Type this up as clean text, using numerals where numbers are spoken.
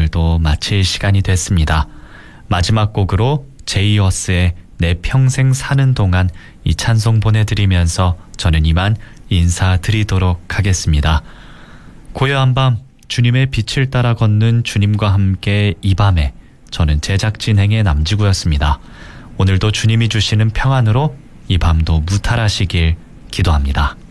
오늘도 마칠 시간이 됐습니다. 마지막 곡으로 제이어스의 내 평생 사는 동안 이 찬송 보내드리면서 저는 이만 인사드리도록 하겠습니다. 고요한 밤 주님의 빛을 따라 걷는 주님과 함께 이 밤에 저는 제작 진행의 남지구였습니다. 오늘도 주님이 주시는 평안으로 이 밤도 무탈하시길 기도합니다.